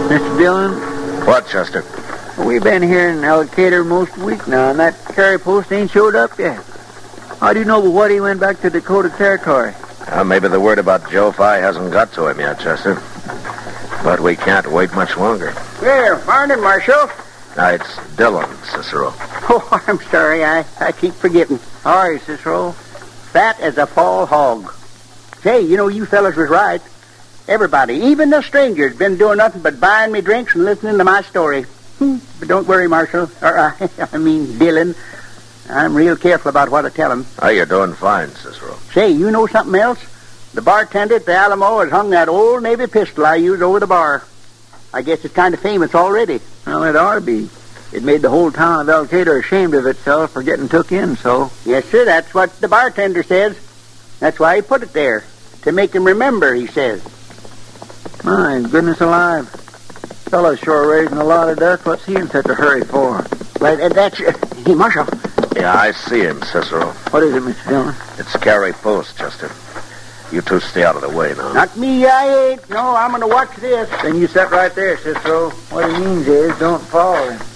Mr. Dillon? What, Chester? We've been here in Elkader most of the week now, and that carry post ain't showed up yet. How do you know what he went back to Dakota Territory? Maybe the word about Joe Fye hasn't got to him yet, Chester. But we can't wait much longer. Here, morning, Marshal. It's Dillon, Cicero. Oh, I'm sorry. I keep forgetting. How are you, Cicero? Fat as a fall hog. Say, you fellas was right. Everybody, even the strangers, been doing nothing but buying me drinks and listening to my story. But don't worry, Marshal. Dillon. I'm real careful about what I tell him. Oh, you're doing fine, Cicero. Say, you know something else? The bartender at the Alamo has hung that old Navy pistol I used over the bar. I guess it's kind of famous already. Well, it ought to be. It made the whole town of Elkader ashamed of itself for getting took in, so. Yes, sir, that's what the bartender says. That's why he put it there. To make him remember, he says. My goodness alive. Fellow's sure raising a lot of dust. What's he in such a hurry for? Well, that's... Hey, Marshal. Yeah, I see him, Cicero. What is it, Mr. Dillon? It's Carey Post, Chester. You two stay out of the way now. Not me, I ain't. No, I'm going to watch this. Then you sit right there, Cicero. What he means is don't follow him.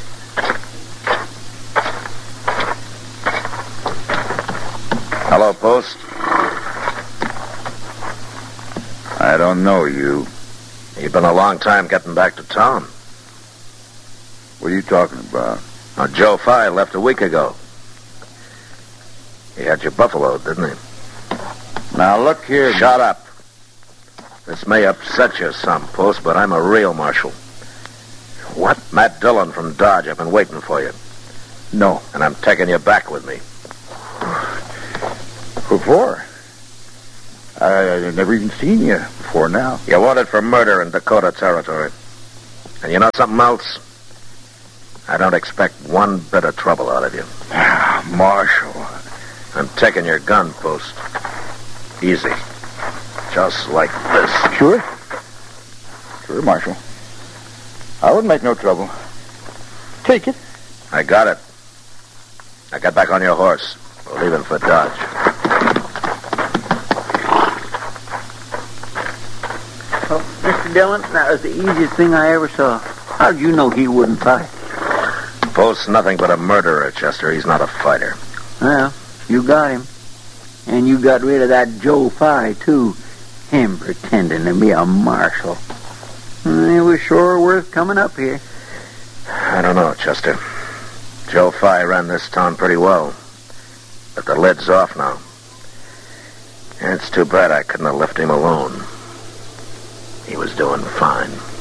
Hello, Post. I don't know you. You've been a long time getting back to town. What are you talking about? Now, Joe Fye left a week ago. He had you buffaloed, didn't he? Now, look here. Shut up. This may upset you some, Post, but I'm a real marshal. What? Matt Dillon from Dodge. I've been waiting for you. No. And I'm taking you back with me. What for? I've never even seen you before now. You're wanted for murder in Dakota Territory. And you know something else? I don't expect one bit of trouble out of you. Marshal. I'm taking your gun, Post. Easy. Just like this. Sure. Sure, Marshal. I wouldn't make no trouble. Take it. I got it. Now get back on your horse. We're leaving for Dodge. Oh, Mr. Dillon, that was the easiest thing I ever saw. How'd you know he wouldn't fight? Post's nothing but a murderer, Chester. He's not a fighter. Well, you got him. And you got rid of that Joe Fye, too. Him pretending to be a marshal. It was sure worth coming up here. I don't know, Chester. Joe Fye ran this town pretty well. But the lid's off now. And it's too bad I couldn't have left him alone. He was doing fine.